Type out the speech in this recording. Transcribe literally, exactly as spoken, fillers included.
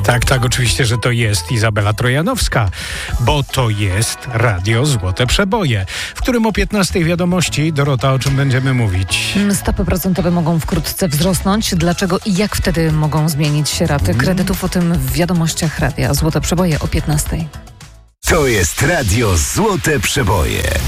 Tak, tak, oczywiście, że to jest Izabela Trojanowska, bo to jest Radio Złote Przeboje, w którym o piętnastej wiadomości. Dorota, o czym będziemy mówić? Stopy procentowe mogą wkrótce wzrosnąć. Dlaczego i jak wtedy mogą zmienić się raty kredytów? O tym w wiadomościach Radia Złote Przeboje o piętnastej. To jest Radio Złote Przeboje.